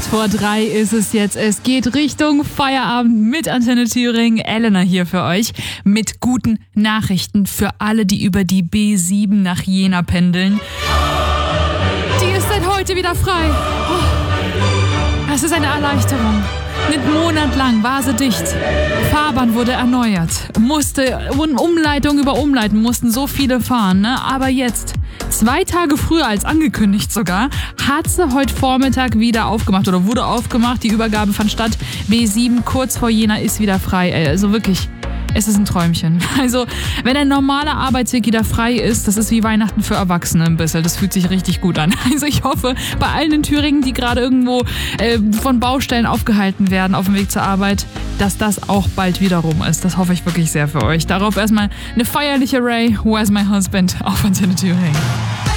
3:15 ist es jetzt. Es geht Richtung Feierabend mit Antenne Thüringen. Elena hier für euch mit guten Nachrichten für alle, die über die B7 nach Jena pendeln. Die ist seit heute wieder frei. Das ist eine Erleichterung. Einen Monat lang war sie dicht. Fahrbahn wurde erneuert. Umleitung über Umleitung mussten so viele fahren, ne? Aber jetzt, 2 Tage früher als angekündigt sogar, hat sie heute Vormittag wieder aufgemacht oder wurde aufgemacht. Die Übergabe fand statt. B7 kurz vor Jena ist wieder frei. Also wirklich, es ist ein Träumchen. Also, wenn ein normaler Arbeitsweg wieder frei ist, das ist wie Weihnachten für Erwachsene ein bisschen. Das fühlt sich richtig gut an. Also ich hoffe, bei allen in Thüringen, die gerade irgendwo von Baustellen aufgehalten werden auf dem Weg zur Arbeit, dass das auch bald wieder rum ist. Das hoffe ich wirklich sehr für euch. Darauf erstmal eine feierliche Ray, Where's My Husband auf Antenne Thüringen.